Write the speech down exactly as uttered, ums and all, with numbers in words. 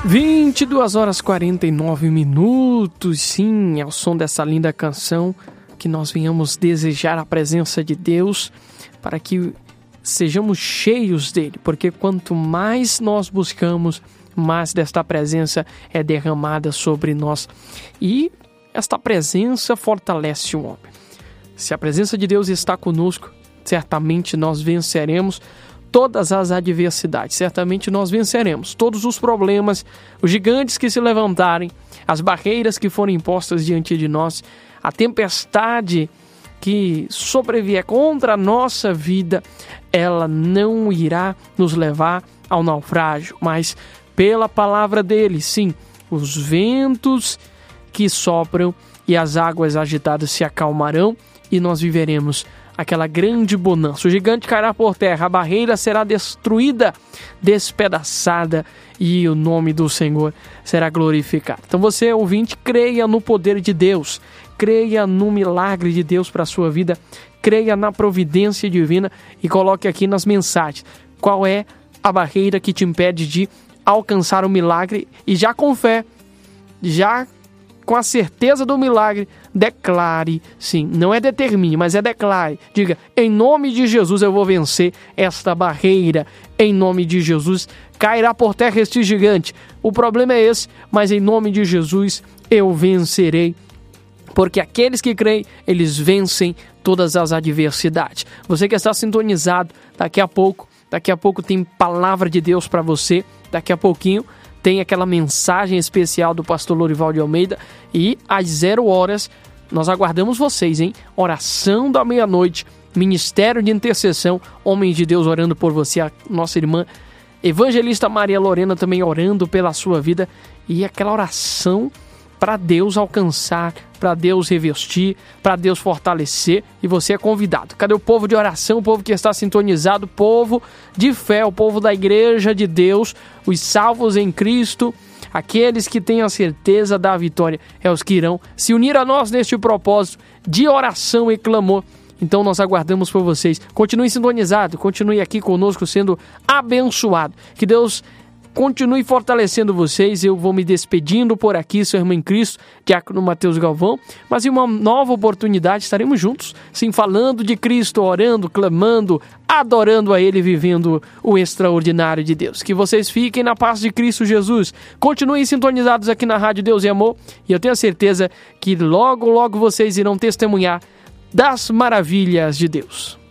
vinte e duas horas e quarenta e nove minutos, sim, é o som dessa linda canção, que nós venhamos desejar a presença de Deus para que sejamos cheios dele, porque quanto mais nós buscamos, mais desta presença é derramada sobre nós e esta presença fortalece o homem. Se a presença de Deus está conosco, certamente nós venceremos todas as adversidades, certamente nós venceremos todos os problemas, os gigantes que se levantarem, as barreiras que forem impostas diante de nós, a tempestade que sobrevier contra a nossa vida, ela não irá nos levar ao naufrágio, mas pela palavra dele, sim, os ventos que sopram e as águas agitadas se acalmarão e nós viveremos aquela grande bonança. O gigante cairá por terra, a barreira será destruída, despedaçada e o nome do Senhor será glorificado. Então você, ouvinte, creia no poder de Deus, creia no milagre de Deus para a sua vida, creia na providência divina e coloque aqui nas mensagens qual é a barreira que te impede de alcançar o milagre e já com fé, já com a certeza do milagre, declare, sim, não é determine, mas é declare, diga, em nome de Jesus eu vou vencer esta barreira, em nome de Jesus cairá por terra este gigante, o problema é esse, mas em nome de Jesus eu vencerei, porque aqueles que creem, eles vencem todas as adversidades. Você que está sintonizado, daqui a pouco, daqui a pouco tem palavra de Deus para você, daqui a pouquinho tem aquela mensagem especial do pastor Lorival de Almeida e às zero horas nós aguardamos vocês, hein? Oração da meia-noite, Ministério de Intercessão, Homens de Deus orando por você, a nossa irmã Evangelista Maria Lorena também orando pela sua vida e aquela oração para Deus alcançar, para Deus revestir, para Deus fortalecer e você é convidado. Cadê o povo de oração, o povo que está sintonizado, o povo de fé, o povo da igreja de Deus, os salvos em Cristo, aqueles que têm a certeza da vitória, é os que irão se unir a nós neste propósito de oração e clamor. Então nós aguardamos por vocês. Continue sintonizado, continue aqui conosco sendo abençoado. Que Deus continue fortalecendo vocês. Eu vou me despedindo por aqui, seu irmão em Cristo, Diácono Mateus Galvão, mas em uma nova oportunidade estaremos juntos, sim, falando de Cristo, orando, clamando, adorando a Ele, vivendo o extraordinário de Deus. Que vocês fiquem na paz de Cristo Jesus, continuem sintonizados aqui na Rádio Deus e Amor, e eu tenho a certeza que logo, logo vocês irão testemunhar das maravilhas de Deus.